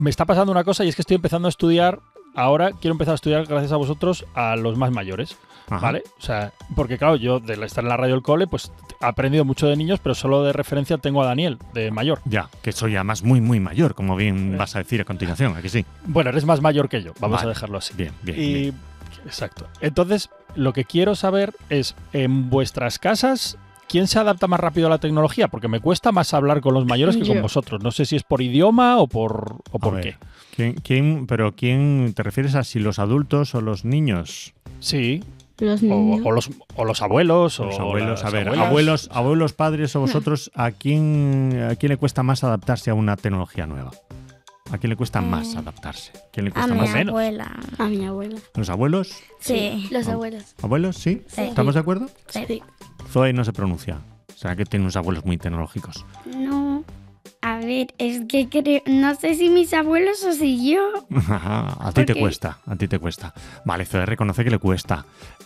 me está pasando una cosa y es que estoy empezando a estudiar. Ahora quiero empezar a estudiar, gracias a vosotros, a los más mayores. Ajá. ¿Vale? O sea, porque claro, yo de estar en la radio del cole, pues he aprendido mucho de niños, pero solo de referencia tengo a Daniel, de mayor. Ya, que soy además muy, muy mayor, como bien vas a decir a continuación, ¿a que sí? Bueno, eres más mayor que yo, vamos Vale. a dejarlo así. Bien, bien, Y, bien. exacto. Entonces, lo que quiero saber es, en vuestras casas, ¿quién se adapta más rápido a la tecnología? Porque me cuesta más hablar con los mayores que con Yo. vosotros. No sé si es por idioma o por A ver, ¿quién te refieres a si los adultos o los niños? qué. Sí, Los niños. o los abuelos. Los o abuelos, las a ver, abuelas. abuelos, padres o vosotros, ¿a quién le cuesta más adaptarse a una tecnología nueva? ¿A quién le cuesta más adaptarse? ¿Quién le A cuesta mi más? menos? abuela. A mi abuela. ¿Los abuelos? Sí. Los Ah. abuelos. ¿Abuelos? ¿Sí? Sí. ¿Estamos de acuerdo? Sí. Zoe no se pronuncia. O sea, que tiene unos abuelos muy tecnológicos. No. A ver, es que creo. No sé si mis abuelos o si yo. A ti te Porque- cuesta, a ti te cuesta. Vale, Zoe reconoce que le cuesta.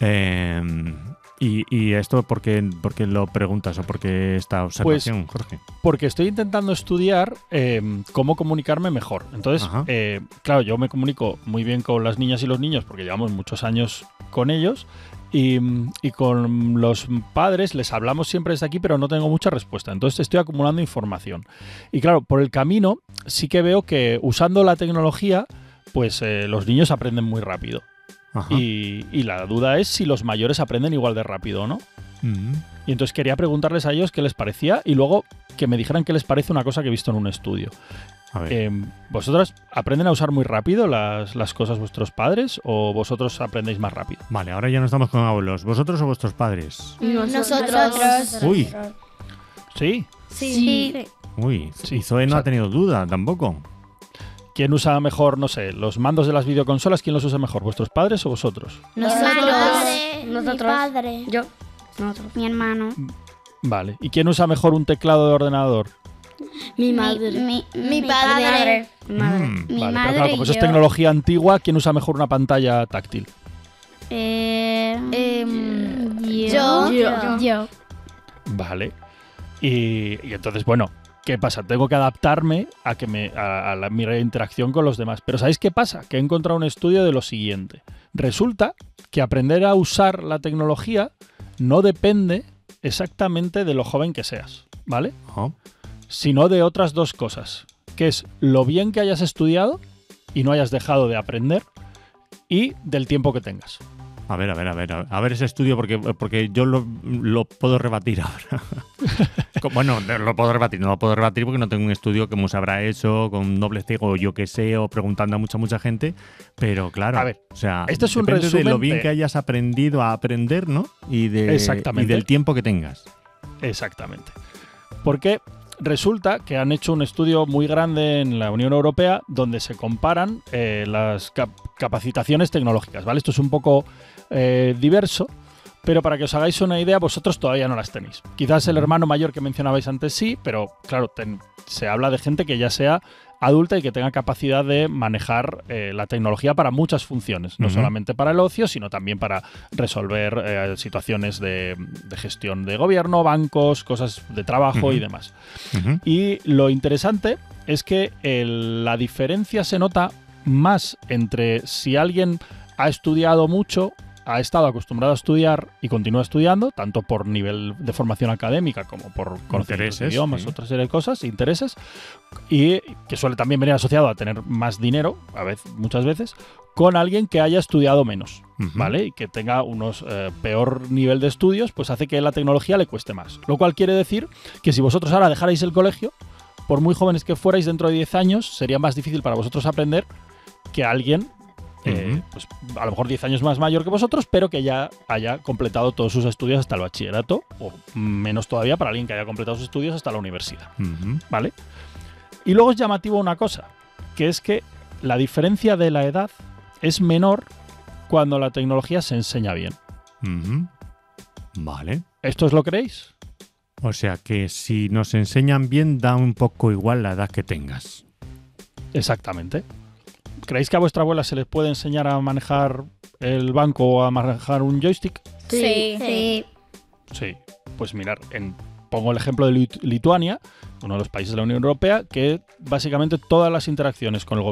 ¿Y esto por qué lo preguntas o por qué esta observación, Jorge? Porque estoy intentando estudiar cómo comunicarme mejor. Entonces, Ajá. claro, yo me comunico muy bien con las niñas y los niños porque llevamos muchos años con ellos. Y con los padres les hablamos siempre desde aquí, pero no tengo mucha respuesta. Entonces estoy acumulando información. Y claro, por el camino sí que veo que usando la tecnología, pues los niños aprenden muy rápido. Ajá. Y la duda es si los mayores aprenden igual de rápido o no. Mm. Y entonces quería preguntarles a ellos qué les parecía y luego que me dijeran qué les parece una cosa que he visto en un estudio. A ver. ¿Vosotros aprenden a usar muy rápido las cosas vuestros padres o vosotros aprendéis más rápido? Vale, ahora ya no estamos con abuelos. ¿Vosotros o vuestros padres? Nosotros. Uy. Sí. Sí. Uy, Sí, y Zoe no o sea- ha tenido duda tampoco. ¿Quién usa mejor, no sé, los mandos de las videoconsolas? ¿Quién los usa mejor, vuestros padres o vosotros? Nosotros. Nosotros. Mi padre. Yo. Nosotros. Mi hermano. Vale. ¿Y quién usa mejor un teclado de ordenador? Mi madre. Mi padre. Mi madre. Mi Vale, madre pero claro, como y eso es yo. tecnología antigua, ¿quién usa mejor una pantalla táctil? Yo. Yo. Vale. Y entonces, bueno, ¿qué pasa? Tengo que adaptarme a mi interacción con los demás. Pero ¿sabéis qué pasa? Que he encontrado un estudio de lo siguiente. Resulta que aprender a usar la tecnología no depende exactamente de lo joven que seas, ¿vale? Oh. Sino de otras dos cosas, que es lo bien que hayas estudiado y no hayas dejado de aprender y del tiempo que tengas. A ver ese estudio porque yo lo puedo rebatir ahora. Bueno, lo puedo rebatir, no lo puedo rebatir porque no tengo un estudio que se habrá hecho con doble ciego o yo que sé, o preguntando a mucha gente, pero claro, A ver, o sea, este es un depende de resumen lo bien de- que hayas aprendido a aprender, ¿no? Y Exactamente. del tiempo que tengas. Exactamente. Porque resulta que han hecho un estudio muy grande en la Unión Europea donde se comparan las capacitaciones tecnológicas, ¿vale? Esto es un poco diverso, pero para que os hagáis una idea, vosotros todavía no las tenéis. Quizás el hermano mayor que mencionabais antes sí, pero claro, se habla de gente que ya sea adulta y que tenga capacidad de manejar la tecnología para muchas funciones, no Ujú. solamente para el ocio, sino también para resolver situaciones de gestión de gobierno, bancos, cosas de trabajo y Ujú. demás. Ujú. Y lo interesante es que la diferencia se nota más entre si alguien ha estudiado mucho, ha estado acostumbrado a estudiar y continúa estudiando, tanto por nivel de formación académica como por conocimientos de Intereses, idiomas, sí. otra serie de cosas, intereses, y que suele también venir asociado a tener más dinero, muchas veces, con alguien que haya estudiado menos, Ujú. ¿vale? Y que tenga unos peor nivel de estudios, pues hace que la tecnología le cueste más. Lo cual quiere decir que si vosotros ahora dejarais el colegio, por muy jóvenes que fuerais dentro de 10 años, sería más difícil para vosotros aprender que alguien, Ujú. pues a lo mejor 10 años más mayor que vosotros, pero que ya haya completado todos sus estudios hasta el bachillerato, o menos todavía para alguien que haya completado sus estudios hasta la universidad, Ujú. ¿vale? Y luego es llamativo una cosa, que es que la diferencia de la edad es menor cuando la tecnología se enseña bien. Ujú. Vale. ¿Esto os lo creéis? O sea que si nos enseñan bien, da un poco igual la edad que tengas. Exactamente. ¿Creéis que a vuestra abuela se les puede enseñar a manejar el banco o a manejar un joystick? Sí. Sí. Pues mirar, pongo el ejemplo de Lituania, uno de los países de la Unión Europea, que básicamente todas las interacciones con el gobierno